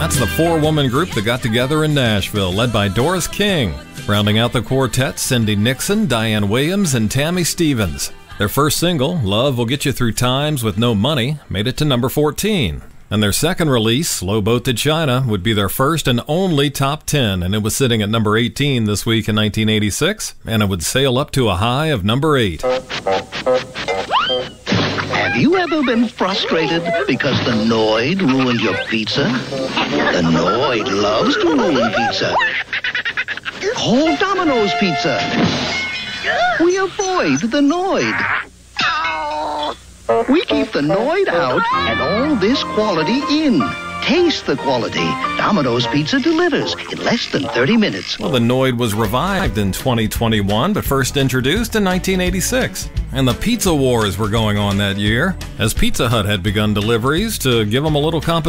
That's the four-woman group that got together in Nashville, led by Doris King. Rounding out the quartet, Cindy Nixon, Diane Williams, and Tammy Stevens. Their first single, Love Will Get You Through Times with No Money, made it to number 14. And their second release, Slow Boat to China, would be their first and only top 10, and it was sitting at number 18 this week in 1986, and it would sail up to a high of number 8. Have you ever been frustrated because the Noid ruined your pizza? The Noid loves to ruin pizza. Call Domino's Pizza. We avoid the Noid. We keep the Noid out and all this quality in. Taste the quality. Domino's Pizza delivers in less than 30 minutes. Well, the Noid was revived in 2021, but first introduced in 1986. And the pizza wars were going on that year, as Pizza Hut had begun deliveries to give them a little competition.